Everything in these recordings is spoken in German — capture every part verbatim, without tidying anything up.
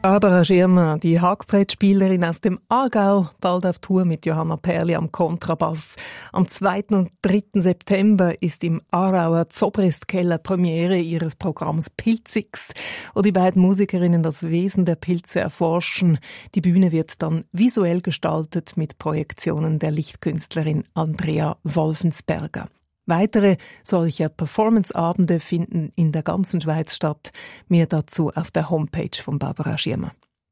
Barbara Schirmer, die Hackbrettspielerin aus dem Aargau, bald auf Tour mit Johanna Perli am Kontrabass. Am zweiten und dritten September ist im Aarauer Zobrist-Keller Premiere ihres Programms Pilzix, wo die beiden Musikerinnen das Wesen der Pilze erforschen. Die Bühne wird dann visuell gestaltet mit Projektionen der Lichtkünstlerin Andrea Wolfensberger. Weitere solcher Performance-Abende finden in der ganzen Schweiz statt. Mehr dazu auf der Homepage von Barbara Schirmer.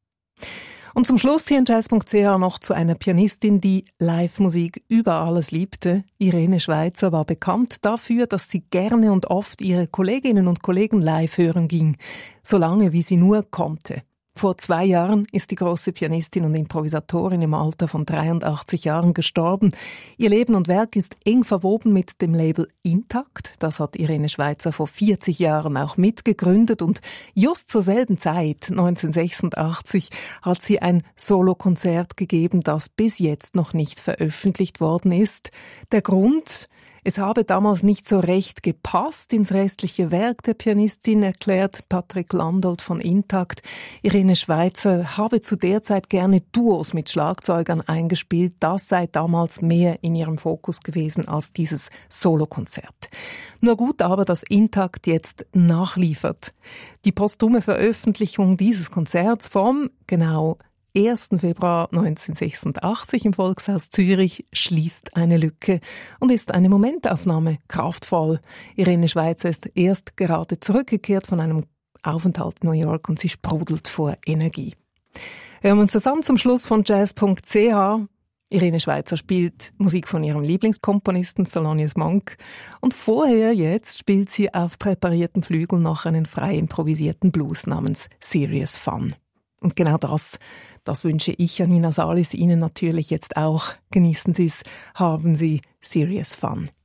Und zum Schluss hier in jazz punkt c h noch zu einer Pianistin, die Live-Musik über alles liebte. Irene Schweizer war bekannt dafür, dass sie gerne und oft ihre Kolleginnen und Kollegen live hören ging, so lange wie sie nur konnte. Vor zwei Jahren ist die große Pianistin und Improvisatorin im Alter von dreiundachtzig Jahren gestorben. Ihr Leben und Werk ist eng verwoben mit dem Label Intakt. Das hat Irene Schweizer vor vierzig Jahren auch mitgegründet und just zur selben Zeit, neunzehnhundertsechsundachtzig, hat sie ein Solokonzert gegeben, das bis jetzt noch nicht veröffentlicht worden ist. Der Grund: Es habe damals nicht so recht gepasst ins restliche Werk der Pianistin, erklärt Patrick Landolt von Intakt. Irene Schweizer habe zu der Zeit gerne Duos mit Schlagzeugern eingespielt. Das sei damals mehr in ihrem Fokus gewesen als dieses Solokonzert. Nur gut aber, dass Intakt jetzt nachliefert. Die posthume Veröffentlichung dieses Konzerts vom genau ersten Februar neunzehnhundertsechsundachtzig im Volkshaus Zürich schließt eine Lücke und ist eine Momentaufnahme, kraftvoll. Irene Schweizer ist erst gerade zurückgekehrt von einem Aufenthalt in New York und sie sprudelt vor Energie. Hören wir uns das an zum Schluss von jazz punkt c h. Irene Schweizer spielt Musik von ihrem Lieblingskomponisten Thelonious Monk und vorher jetzt spielt sie auf präparierten Flügeln noch einen frei improvisierten Blues namens Serious Fun. Und genau das, das wünsche ich, Janina Salis, Ihnen natürlich jetzt auch. Genießen Sie es, haben Sie Serious Fun.